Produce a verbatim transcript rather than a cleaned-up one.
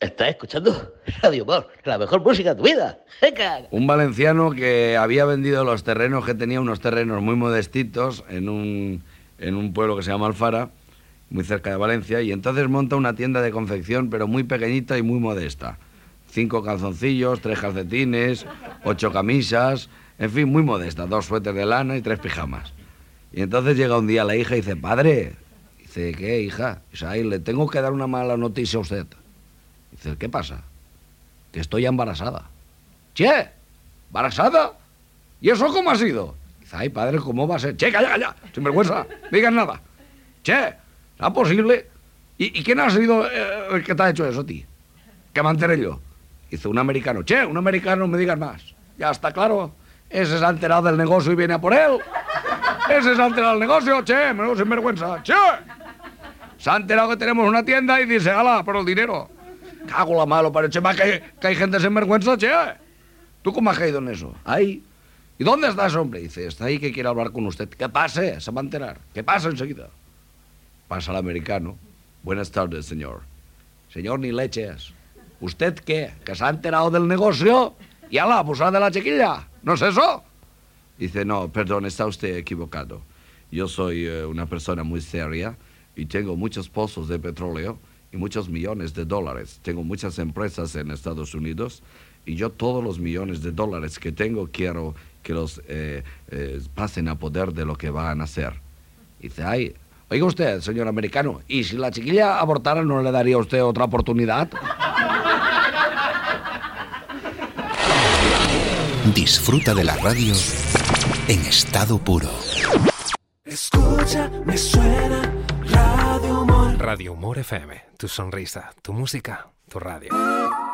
Estás escuchando Radio Humor, la mejor música de tu vida. ¡Jeca! Un valenciano que había vendido los terrenos, que tenía unos terrenos muy modestitos en un, en un pueblo que se llama Alfara, muy cerca de Valencia, y entonces monta una tienda de confección, pero muy pequeñita y muy modesta. Cinco calzoncillos, tres calcetines, ocho camisas, en fin, muy modesta. Dos suéteres de lana y tres pijamas. Y entonces llega un día la hija y dice, padre, dice, ¿qué, hija? Dice, ay, le tengo que dar una mala noticia a usted. Dice, ¿qué pasa? Que estoy embarazada. Che, ¿embarazada? ¿Y eso cómo ha sido? Dice, ay, padre, ¿cómo va a ser? Che, calla, calla, sin vergüenza, no digas nada. Che, ¿es posible? ¿Y, ¿Y quién ha sido eh, el que te ha hecho eso, tío? ¿Qué me enteré yo? Dice, un americano. Che, un americano, no me digas más. Ya está claro. Ese se ha enterado del negocio y viene a por él. Ese se ha enterado del negocio, che, menudo sin vergüenza. Che, se ha enterado que tenemos una tienda y dice, ala, por el dinero. Cago la malo, parece más que, que hay gente sin vergüenza, che. ¿Tú cómo has caído en eso? Ahí. ¿Y dónde está ese hombre? Dice, está ahí que quiere hablar con usted. ¿Qué pase? Se va a enterar. ¿Qué pasa enseguida? Pasa el americano. Buenas tardes, señor. Señor, ni leches. ¿Usted qué? ¿Que se ha enterado del negocio? Y ala, abusar de la chiquilla. ¿No es eso? Dice, no, perdón, está usted equivocado. Yo soy eh, una persona muy seria y tengo muchos pozos de petróleo y muchos millones de dólares. Tengo muchas empresas en Estados Unidos y yo todos los millones de dólares que tengo quiero que los eh, eh, pasen a poder de lo que van a hacer. Dice, ay, oiga usted, señor americano, ¿y si la chiquilla abortara no le daría a usted otra oportunidad? Disfruta de la radio en estado puro. Escucha, me suena Radio Humor. Radio Humor F M, tu sonrisa, tu música, tu radio.